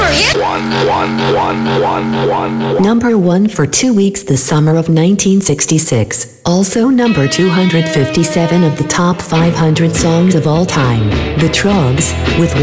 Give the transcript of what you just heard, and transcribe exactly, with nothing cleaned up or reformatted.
Number one for two weeks the summer of nineteen sixty-six. Also number two hundred fifty-seven of the top five hundred songs of all time. The Troggs, with